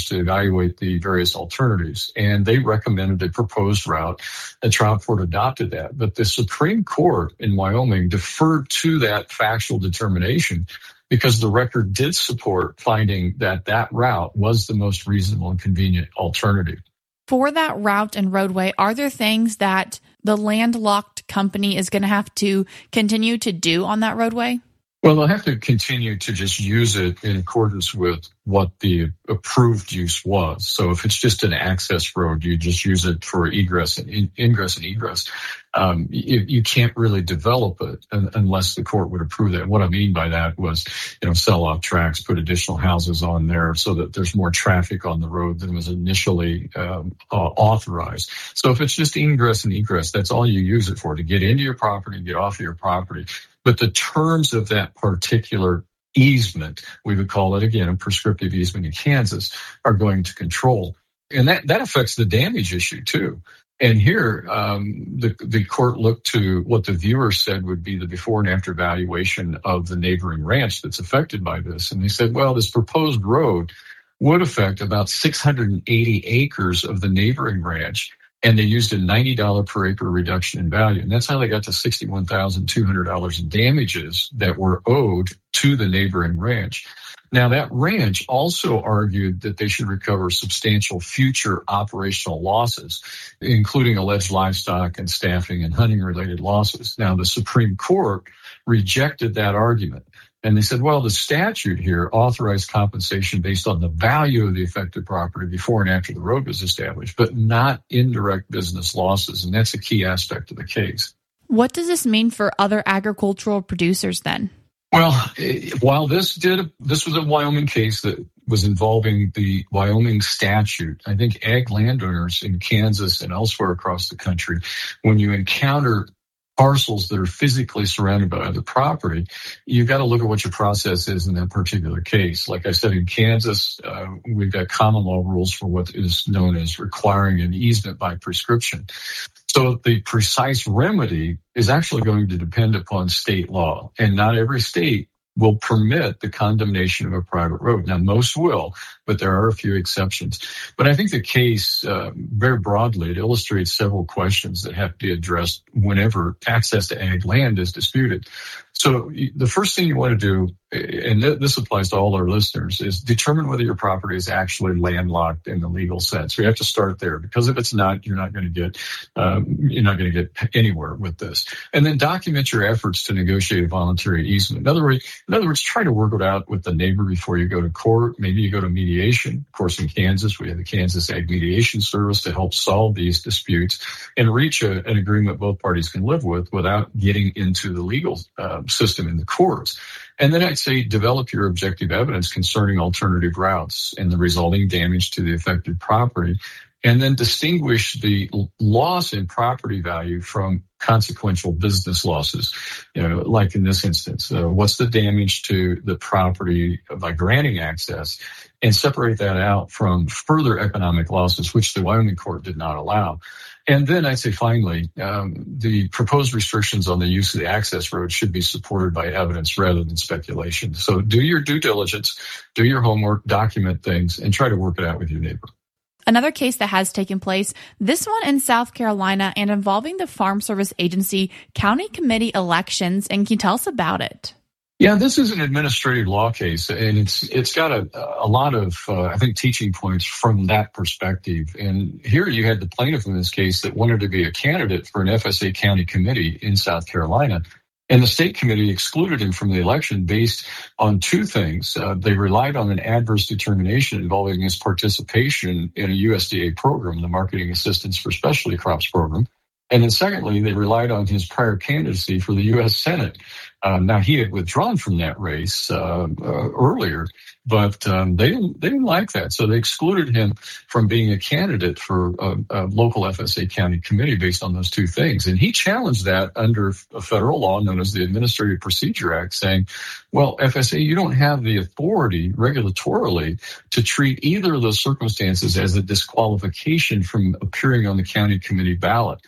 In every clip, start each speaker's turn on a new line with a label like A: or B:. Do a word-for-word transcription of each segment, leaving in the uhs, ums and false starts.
A: Commissioners to evaluate the various alternatives, and they recommended a proposed route. The trial court adopted that, but the Supreme Court in Wyoming deferred to that factual determination because the record did support finding that that route was the most reasonable and convenient alternative.
B: For that route and roadway, are there things that the landlocked company is going to have to continue to do on that roadway?
A: Well, they'll have to continue to just use it in accordance with what the approved use was. So if it's just an access road, you just use it for egress and in, ingress and egress. Um, you, you can't really develop it unless the court would approve that. What I mean by that was, you know, sell off tracks, put additional houses on there so that there's more traffic on the road than was initially um, uh, authorized. So if it's just ingress and egress, that's all you use it for, to get into your property and get off of your property. But the terms of that particular easement, we would call it, again, a prescriptive easement in Kansas, are going to control. And that, that affects the damage issue, too. And here, um, the, the court looked to what the viewer said would be the before and after valuation of the neighboring ranch that's affected by this. And they said, well, this proposed road would affect about six hundred eighty acres of the neighboring ranch. And they used a ninety dollars per acre reduction in value. And that's how they got to sixty-one thousand two hundred dollars in damages that were owed to the neighboring ranch. Now, that ranch also argued that they should recover substantial future operational losses, including alleged livestock and staffing and hunting-related losses. Now, the Supreme Court rejected that argument. And they said, well, the statute here authorized compensation based on the value of the affected property before and after the road was established, but not indirect business losses. And that's a key aspect of the case.
B: What does this mean for other agricultural producers then?
A: Well, while this did, this was a Wyoming case that was involving the Wyoming statute. I think ag landowners in Kansas and elsewhere across the country, when you encounter parcels that are physically surrounded by other property, you've got to look at what your process is in that particular case. Like I said, in Kansas, uh, we've got common law rules for what is known as requiring an easement by prescription. So the precise remedy is actually going to depend upon state law, and not every state will permit the condemnation of a private road. Now, most will, but there are a few exceptions. But I think the case, uh, very broadly, it illustrates several questions that have to be addressed whenever access to ag land is disputed. So the first thing you want to do, and this applies to all our listeners, is determine whether your property is actually landlocked in the legal sense. We have to start there, because if it's not, you're not going to get um, you're not going to get anywhere with this. And then document your efforts to negotiate a voluntary easement. In other words, in other words, try to work it out with the neighbor before you go to court. Maybe you go to mediation. Of course, in Kansas, we have the Kansas Ag Mediation Service to help solve these disputes and reach a, an agreement both parties can live with without getting into the legal uh, system in the courts. And then I'd say develop your objective evidence concerning alternative routes and the resulting damage to the affected property, and then distinguish the loss in property value from consequential business losses. You know, like in this instance, uh, what's the damage to the property by granting access, and separate that out from further economic losses, which the Wyoming court did not allow. And then I'd say finally, um, the proposed restrictions on the use of the access road should be supported by evidence rather than speculation. So do your due diligence, do your homework, document things, and try to work it out with your neighbor.
B: Another case that has taken place, this one in South Carolina and involving the Farm Service Agency County Committee elections. And can you tell us about it?
A: Yeah, this is an administrative law case, and it's it's got a, a lot of, uh, I think, teaching points from that perspective. And here you had the plaintiff in this case that wanted to be a candidate for an F S A county committee in South Carolina. And the state committee excluded him from the election based on two things. Uh, they relied on an adverse determination involving his participation in a U S D A program, the Marketing Assistance for Specialty Crops program. And then secondly, they relied on his prior candidacy for the U S Senate. Uh, now, he had withdrawn from that race uh, uh, earlier, but um, they didn't they didn't like that. So they excluded him from being a candidate for a, a local F S A county committee based on those two things. And he challenged that under a federal law known as the Administrative Procedure Act, saying, well, F S A, you don't have the authority regulatorily to treat either of those circumstances as a disqualification from appearing on the county committee ballot.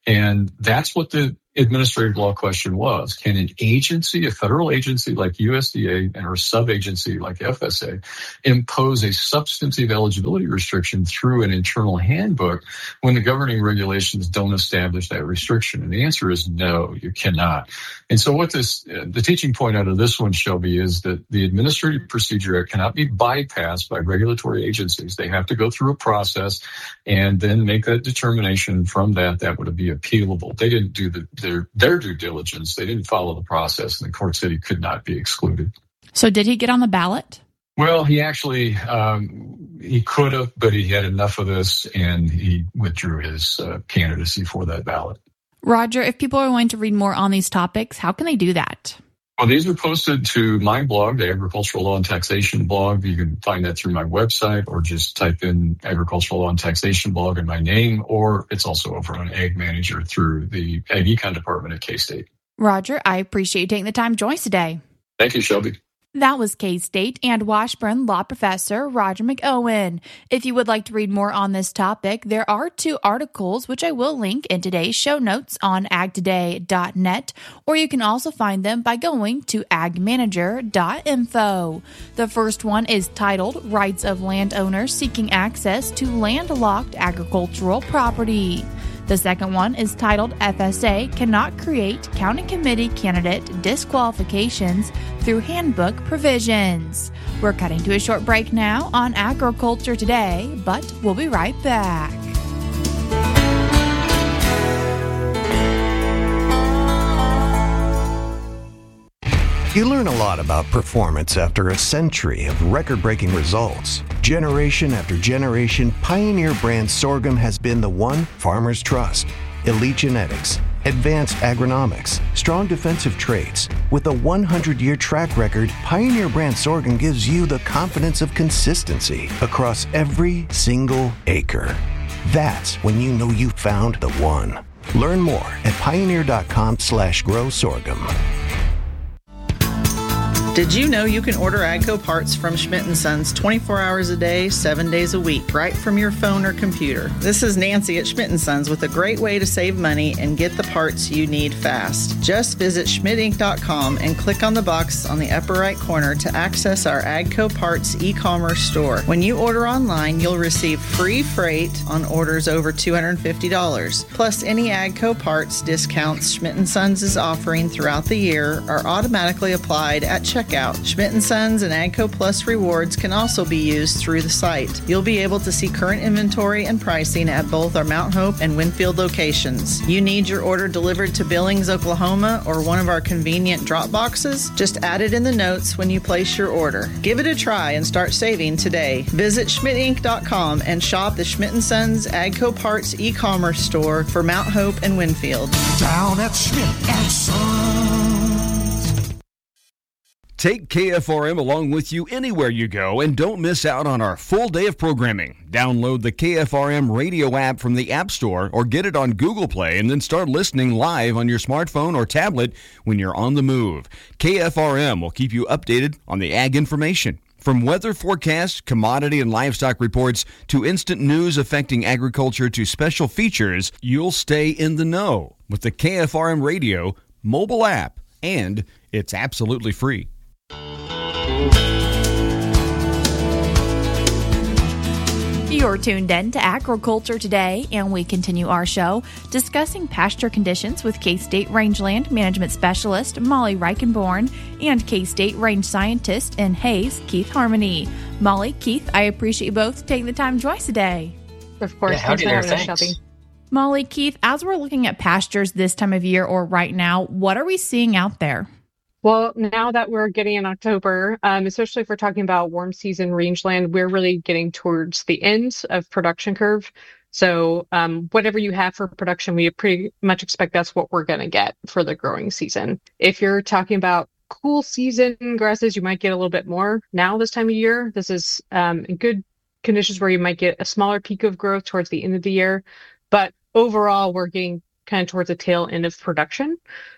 A: And that's what the administrative law question was. Can an agency, a federal agency like U S D A and or sub-agency like F S A, impose a substantive eligibility restriction through an internal handbook when the governing regulations don't establish that restriction? And the answer is no, you cannot. And so what this, the teaching point out of this one, Shelby, is that the Administrative Procedure Act cannot be bypassed by regulatory agencies. They have to go through a process and then make that determination. From that, that would be appealable. They didn't do the, their, their due diligence. They didn't follow the process, and the court said he could not be excluded.
B: So did he get on the ballot?
A: Well, he actually, um, he could have, but he had enough of this, and he withdrew his uh, candidacy for that ballot.
B: Roger, if people are wanting to read more on these topics, how can they do that?
A: Well, these are posted to my blog, the Agricultural Law and Taxation blog. You can find that through my website, or just type in Agricultural Law and Taxation blog and my name, or it's also over on Ag Manager through the Ag Econ department at K-State.
B: Roger, I appreciate you taking the time to join us today.
A: Thank you, Shelby.
B: That was K-State and Washburn Law Professor Roger McOwen. If you would like to read more on this topic, there are two articles which I will link in today's show notes on ag today dot net, or you can also find them by going to ag manager dot info. The first one is titled Rights of Landowners Seeking Access to Landlocked Agricultural Property. The second one is titled F S A Cannot Create County Committee Candidate Disqualifications Through Handbook Provisions. We're cutting to a short break now on Agriculture Today, but we'll be right back.
C: You learn a lot about performance after a century of record-breaking results. Generation after generation, Pioneer brand sorghum has been the one farmers trust. Elite genetics, advanced agronomics, strong defensive traits. With a one hundred year track record, Pioneer brand sorghum gives you the confidence of consistency across every single acre. That's when you know you found the one. Learn more at pioneer.com slash grow sorghum.
D: Did you know you can order AGCO parts from Schmidt and Sons twenty-four hours a day, seven days a week, right from your phone or computer? This is Nancy at Schmidt and Sons with a great way to save money and get the parts you need fast. Just visit schmidt inc dot com and click on the box on the upper right corner to access our AGCO parts e-commerce store. When you order online, you'll receive free freight on orders over two hundred fifty dollars. Plus, any AGCO parts discounts Schmidt and Sons is offering throughout the year are automatically applied at checkout. Schmidt and Sons and AGCO Plus rewards can also be used through the site. You'll be able to see current inventory and pricing at both our Mount Hope and Winfield locations. You need your order delivered to Billings, Oklahoma, or one of our convenient drop boxes? Just add it in the notes when you place your order. Give it a try and start saving today. Visit schmidt inc dot com and shop the Schmidt and Sons AGCO Parts e-commerce store for Mount Hope and Winfield.
E: Down at Schmidt and Sons.
F: Take K F R M along with you anywhere you go and don't miss out on our full day of programming. Download the K F R M radio app from the App Store or get it on Google Play and then start listening live on your smartphone or tablet when you're on the move. K F R M will keep you updated on the ag information. From weather forecasts, commodity and livestock reports, to instant news affecting agriculture to special features, you'll stay in the know with the K F R M radio mobile app, and it's absolutely free.
B: You're tuned in to Agriculture Today, and we continue our show discussing pasture conditions with K-State Rangeland Management Specialist Molly Reichenborn and K-State Range Scientist in Hays, Keith Harmony. Molly, Keith, I appreciate you both taking the time to join us today.
G: Of course.
H: Yeah, howdy there,
G: thanks.
H: thanks.
B: Molly, Keith, as we're looking at pastures this time of year or right now, what are we seeing out there?
G: Well, now that we're getting in October, um, especially if we're talking about warm season rangeland, we're really getting towards the end of production curve. So um, whatever you have for production, we pretty much expect that's what we're going to get for the growing season. If you're talking about cool season grasses, you might get a little bit more now this time of year. This is um, in good conditions where you might get a smaller peak of growth towards the end of the year. But overall, we're getting kind of towards the tail end of production.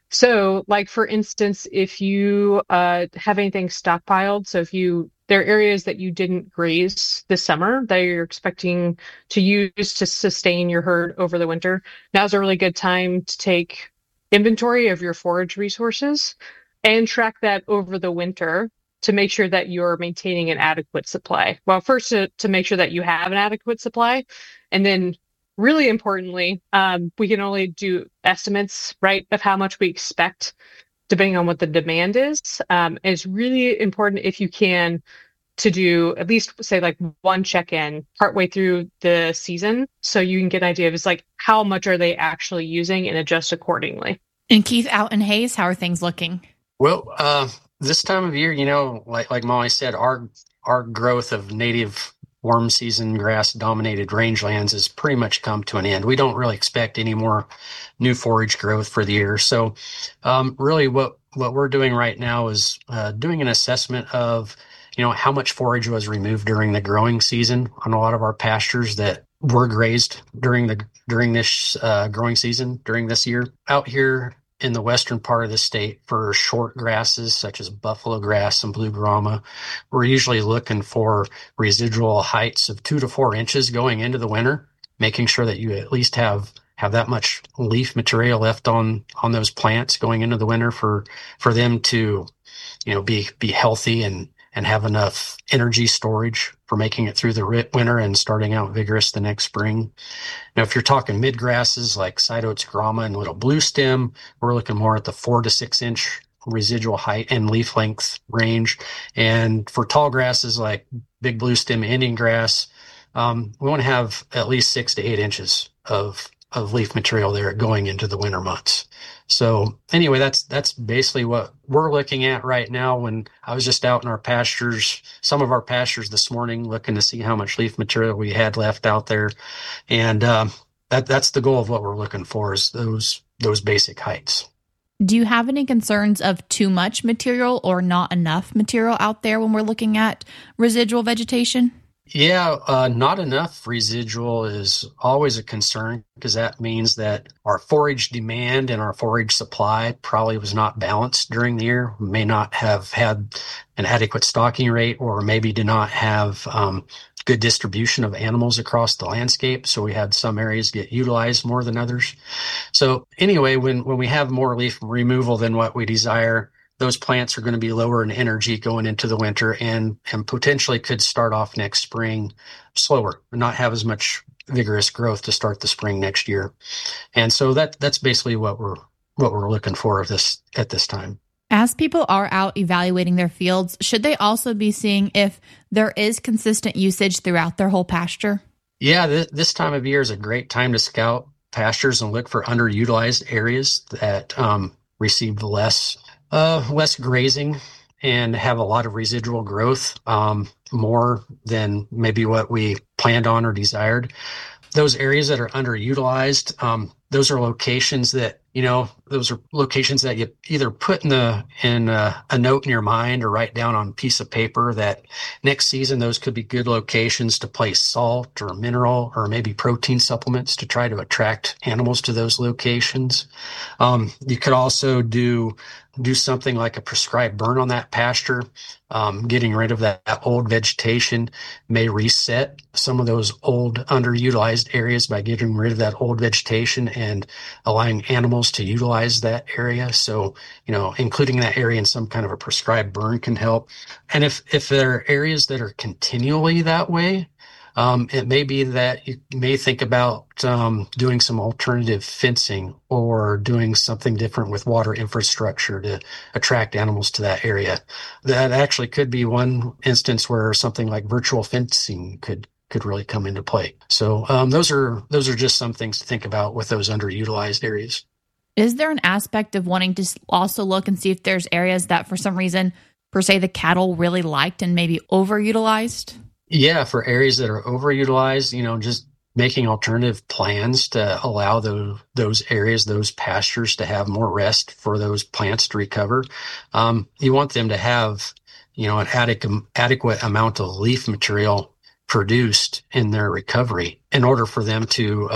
G: So, like, for instance, if you uh, have anything stockpiled, so if you, there are areas that you didn't graze this summer that you're expecting to use to sustain your herd over the winter, now's a really good time to take inventory of your forage resources and track that over the winter to make sure that you're maintaining an adequate supply. Well, first to, to make sure that you have an adequate supply, and then really importantly, um, we can only do estimates, right, of how much we expect depending on what the demand is. Um, it's really important if you can to do at least say like one check-in partway through the season so you can get an idea of is like how much are they actually using and adjust accordingly.
B: And Keith, out in Hays, how are things looking?
H: Well, uh, this time of year, you know, like like Molly said, our our growth of native warm season grass dominated rangelands has pretty much come to an end. We don't really expect any more new forage growth for the year. So um, really what, what we're doing right now is uh, doing an assessment of, you know, how much forage was removed during the growing season on a lot of our pastures that were grazed during the during this uh, growing season during this year. Out here in the western part of the state for short grasses such as buffalo grass and blue grama, we're usually looking for residual heights of two to four inches going into the winter, making sure that you at least have have that much leaf material left on on those plants going into the winter for for them to, you know, be be healthy and and have enough energy storage for making it through the winter and starting out vigorous the next spring. Now, if you're talking mid grasses like side oats, grama, and little blue stem, we're looking more at the four to six inch residual height and leaf length range. And for tall grasses like big blue stem Indian grass, um, we want to have at least six to eight inches of of leaf material there going into the winter months. So anyway, that's that's basically what we're looking at right now. When I was just out in our pastures, some of our pastures this morning, looking to see how much leaf material we had left out there, and um, that that's the goal of what we're looking for is those those basic heights.
B: Do you have any concerns of too much material or not enough material out there when we're looking at residual vegetation?
H: Yeah, uh, not enough residual is always a concern because that means that our forage demand and our forage supply probably was not balanced during the year. We may not have had an adequate stocking rate or maybe did not have um, good distribution of animals across the landscape. So we had some areas get utilized more than others. So anyway, when, when we have more leaf removal than what we desire, those plants are going to be lower in energy going into the winter and, and potentially could start off next spring slower and not have as much vigorous growth to start the spring next year. And so that that's basically what we're what we're looking for at this at this time.
B: As people are out evaluating their fields, should they also be seeing if there is consistent usage throughout their whole pasture?
H: Yeah, th- this time of year is a great time to scout pastures and look for underutilized areas that um, receive less Uh, less grazing and have a lot of residual growth, um, more than maybe what we planned on or desired. Those areas that are underutilized, um, those are locations that, you know, those are locations that you either put in the in a, a note in your mind or write down on a piece of paper that next season those could be good locations to place salt or mineral or maybe protein supplements to try to attract animals to those locations. Um, you could also do do something like a prescribed burn on that pasture. Um, getting rid of that, that old vegetation may reset some of those old underutilized areas by getting rid of that old vegetation and allowing animals to utilize that area. So, you know, including that area in some kind of a prescribed burn can help. And if, if there are areas that are continually that way, Um, it may be that you may think about um, doing some alternative fencing or doing something different with water infrastructure to attract animals to that area. That actually could be one instance where something like virtual fencing could could really come into play. So um, those are those are just some things to think about with those underutilized areas.
B: Is there an aspect of wanting to also look and see if there's areas that for some reason, per se, the cattle really liked and maybe overutilized?
H: Yeah, for areas that are overutilized, you know, just making alternative plans to allow those those areas, those pastures to have more rest for those plants to recover. Um, you want them to have, you know, an adequate adequate amount of leaf material produced in their recovery in order for them to uh,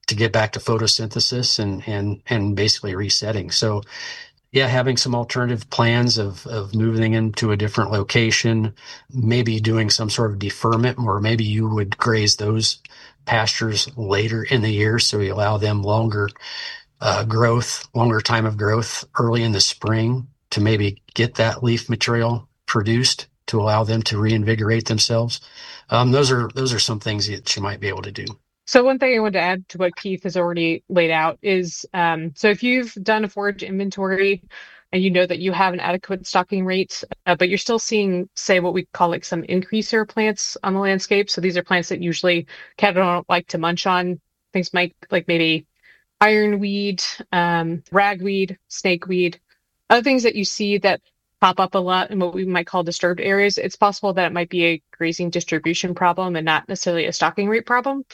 H: to get back to photosynthesis and, and, and basically resetting. So yeah, having some alternative plans of, of moving into a different location, maybe doing some sort of deferment, or maybe you would graze those pastures later in the year. So you allow them longer uh, growth, longer time of growth early in the spring to maybe get that leaf material produced to allow them to reinvigorate themselves. Um, those are, those are some things that you might be able to do.
G: So one thing I wanted to add to what Keith has already laid out is, um, so if you've done a forage inventory and you know that you have an adequate stocking rate, uh, but you're still seeing, say, what we call like some increaser plants on the landscape. So these are plants that usually cattle don't like to munch on. Things might like maybe ironweed, um, ragweed, snakeweed, other things that you see that pop up a lot in what we might call disturbed areas. It's possible that it might be a grazing distribution problem and not necessarily a stocking rate problem.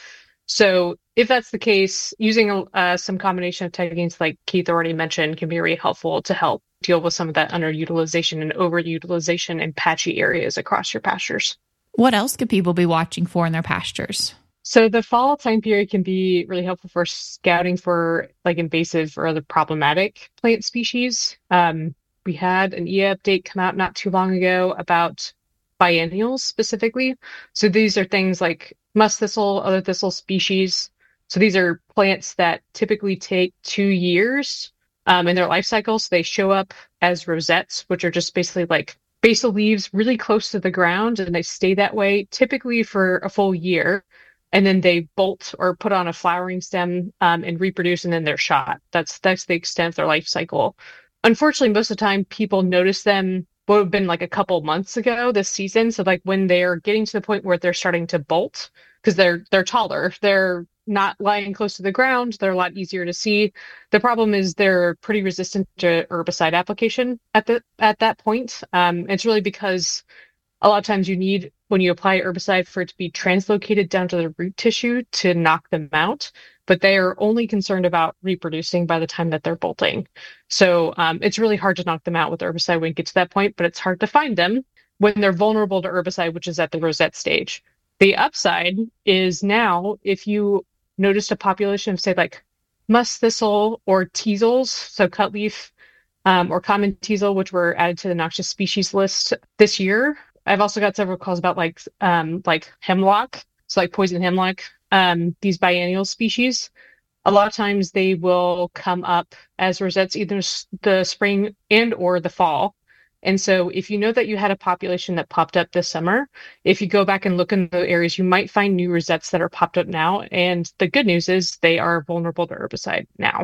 G: So if that's the case, using uh, some combination of techniques like Keith already mentioned can be really helpful to help deal with some of that underutilization and overutilization in patchy areas across your pastures.
B: What else could people be watching for in their pastures?
G: So the fall time period can be really helpful for scouting for like invasive or other problematic plant species. Um, we had an E A update come out not too long ago about biennials specifically. So these are things like musk thistle, other thistle species. So these are plants that typically take two years um, in their life cycle. So they show up as rosettes, which are just basically like basal leaves really close to the ground, and they stay that way typically for a full year. And then they bolt or put on a flowering stem um, and reproduce, and then they're shot. That's that's the extent of their life cycle. Unfortunately, most of the time people notice them what would have been like a couple months ago this season. So like when they're getting to the point where they're starting to bolt, because they're they're taller, they're not lying close to the ground, they're a lot easier to see. The problem is they're pretty resistant to herbicide application at the at that point. Um, it's really because a lot of times you need, when you apply herbicide, for it to be translocated down to the root tissue to knock them out. But they are only concerned about reproducing by the time that they're bolting. So um, it's really hard to knock them out with herbicide when you get to that point, but it's hard to find them when they're vulnerable to herbicide, which is at the rosette stage. The upside is now, if you noticed a population of, say, like musk thistle or teasels, so cutleaf um, or common teasel, which were added to the noxious species list this year. I've also got several calls about like um, like hemlock, so like poison hemlock. Um, these biennial species, a lot of times they will come up as rosettes either the spring and or the fall. And so if you know that you had a population that popped up this summer, if you go back and look in the areas, you might find new rosettes that are popped up now. And the good news is they are vulnerable to herbicide now.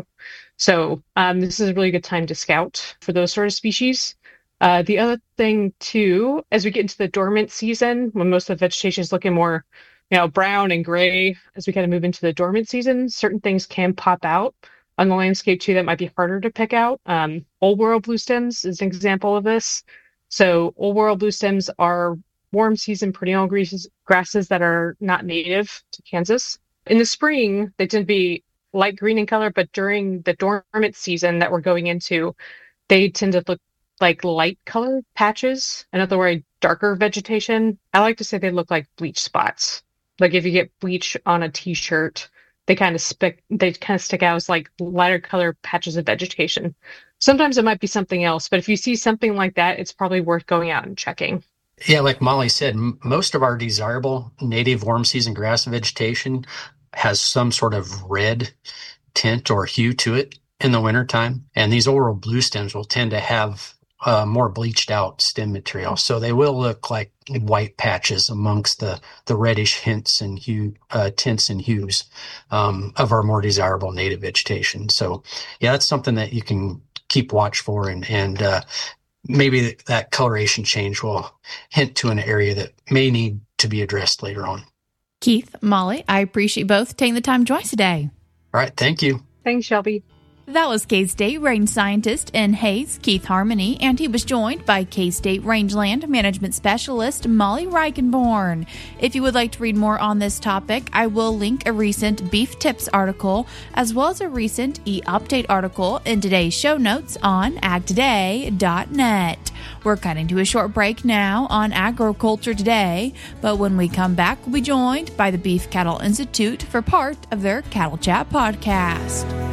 G: So um, this is a really good time to scout for those sort of species. Uh, the other thing too, as we get into the dormant season, when most of the vegetation is looking more you know, brown and gray, as we kind of move into the dormant season, certain things can pop out on the landscape too that might be harder to pick out. Um, old world blue stems is an example of this. So old world blue stems are warm season perennial grasses, grasses that are not native to Kansas. In the spring, they tend to be light green in color, but during the dormant season that we're going into, they tend to look like light colored patches. In other words, darker vegetation. I like to say they look like bleach spots. Like if you get bleach on a t-shirt, they kind of stick, they kind of stick out as like lighter color patches of vegetation. Sometimes it might be something else, but if you see something like that, it's probably worth going out and checking.
H: Yeah, like Molly said, m- most of our desirable native warm season grass vegetation has some sort of red tint or hue to it in the wintertime. And these oral blue stems will tend to have uh, more bleached out stem material. So they will look like white patches amongst the, the reddish hints and hue, uh, tints and hues um, of our more desirable native vegetation. So yeah, that's something that you can keep watch for, and, and uh, maybe that coloration change will hint to an area that may need to be addressed later on.
B: Keith, Molly, I appreciate both taking the time to join us today.
H: All right. Thank you.
G: Thanks, Shelby.
B: That was K-State range scientist in Hays, Keith Harmony, and he was joined by K-State Rangeland Management Specialist Molly Reichenborn. If you would like to read more on this topic, I will link a recent Beef Tips article as well as a recent e-update article in today's show notes on ag today dot net. We're cutting to a short break now on Agriculture Today, but when we come back, we'll be joined by the Beef Cattle Institute for part of their Cattle Chat podcast.